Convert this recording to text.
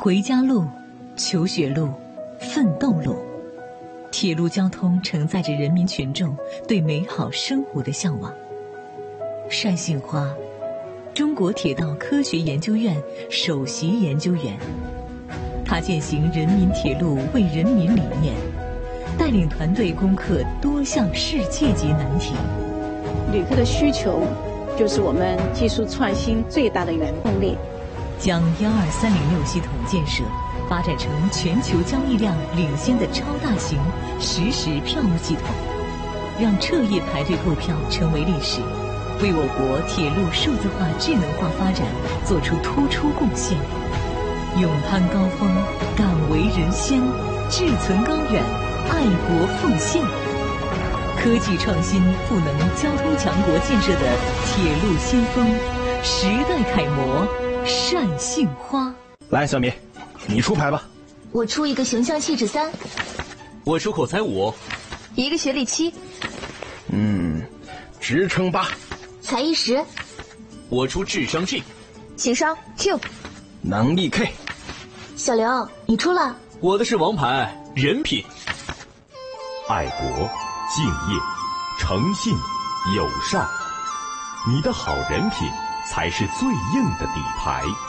回家路、求学路、奋斗路，铁路交通承载着人民群众对美好生活的向往。单杏花，中国铁道科学研究院首席研究员，他践行人民铁路为人民理念，带领团队攻克多项世界级难题。 旅客的需求就是我们技术创新最大的原动力。 将12306系统建设发展成全球交易量领先的超大型实时票务系统，让彻夜排队购票成为历史，为我国铁路数字化智能化发展做出突出贡献。勇攀高峰，敢为人先，志存高远，爱国奉献。科技创新赋能交通强国建设的铁路先锋，时代楷模单杏花。 来，小米，你出牌吧。 我出一个形象气质3， 我出口才5， 一个学历7， 职称8， 才艺10， 我出智商 G， 情商 Q， 能力 K。 小刘，你出了？ 我的是王牌人品。 爱国、敬业、诚信、友善，你的好人品才是最硬的底牌。